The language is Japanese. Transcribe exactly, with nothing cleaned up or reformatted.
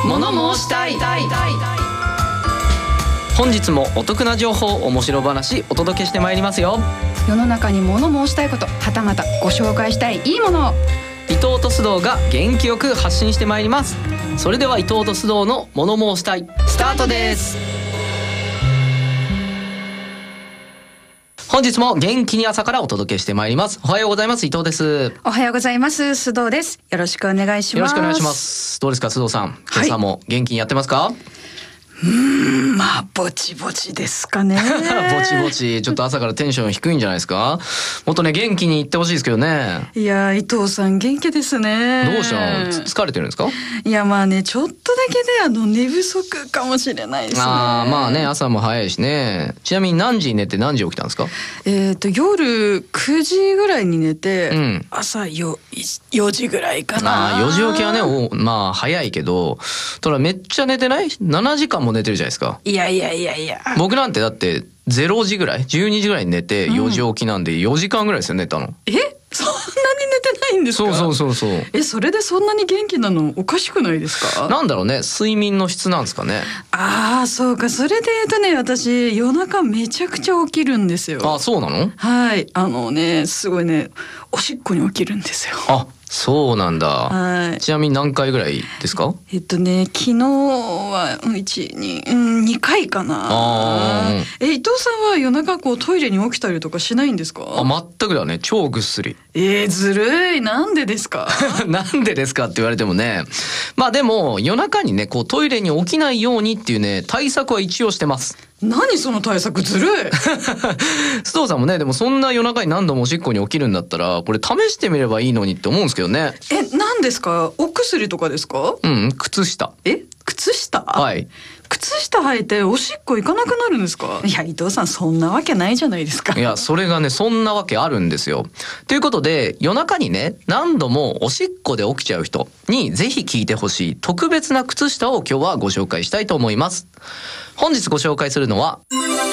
物申したい。本日もお得な情報、面白話お届けしてまいりますよ。 世の中に物申したいこと、はたまたご紹介したいいいものを伊藤と須藤が元気よく発信してまいります。それでは伊藤と須藤の物申したいスタートです。本日も元気に朝からお届けしてまいります。おはようございます。伊藤です。 おはようございます。須藤です。よろしくお願いします。 よろしくお願いします。どうですか須藤さん、今朝も元気にやってますか？ うーん、まあぼちぼちですかね。 ぼちぼち、ちょっと朝からテンション低いんじゃないですか？もっとね元気に言ってほしいですけどね。 いや伊藤さん元気ですね。 どうしたの？疲れてるんですか？ いやまあね、ちょっとだけであの寝不足かもしれないですね。 ああまあね、朝も早いしね。ちなみに何時に寝て何時起きたんですか？ えっと夜くじぐらいに寝て、うん、朝よよじぐらいかな。 あよじ起きはね、おまあ早いけど、ただめっちゃ寝てない？ななじかんも寝てるじゃないですか。 いやいやいやいや。 僕なんてだってゼロじぐらい、じゅうにじぐらいに寝てよじ起きなんでよじかんぐらいですよ寝たの。 え？そんなに寝てないんですか？ そうそうそうそう。 え、それでそんなに元気なのおかしくないですか？ なんだろうね、睡眠の質なんですかね。 ああそうか。それで言うとね、私夜中めちゃくちゃ起きるんですよ。 あ、そうなの？はい、 あのねすごいね、おしっこに起きるんですよ。 あ、そうなんだ。 はい。 ちなみに何回ぐらいですか？ えっとね、昨日はいち、に、うん、にかいかな。あえ、伊藤さんは夜中こうトイレに起きたりとかしないんですか？ あ、全くだね。超ぐっすり。 えー、ずるい。なんでですか？ なんでですかって言われてもね。まあでも夜中にね、こうトイレに起きないようにっていうね、対策は一応してます。 何その対策？ずるい。 須藤さんもね、でもそんな夜中に何度もおしっこに起きるんだったら、これ試してみればいいのにって思うんですけどね。 え、何ですか？お薬とかですか？ うん、靴下。 え、靴下？ はい。 靴下履いておしっこ行かなくなるんですか？いや伊藤さん、そんなわけないじゃないですか。 いやそれがね、そんなわけあるんですよ。ということで夜中にね、何度もおしっこで起きちゃう人にぜひ聞いてほしい特別な靴下を今日はご紹介したいと思います。本日ご紹介するのは